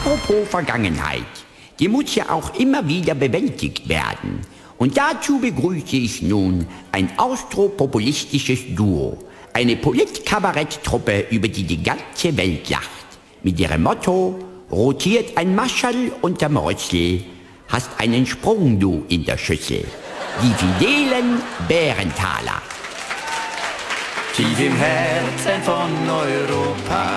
Apropos Vergangenheit, die muss ja auch immer wieder bewältigt werden. Und dazu begrüße ich nun ein austropopulistisches Duo, eine Polit-Kabarett-Truppe, über die ganze Welt lacht. Mit ihrem Motto: rotiert ein Mascherl unterm Rüssel, hast einen Sprung du in der Schüssel. Die fidelen Bärentaler. Tief im Herzen von Europa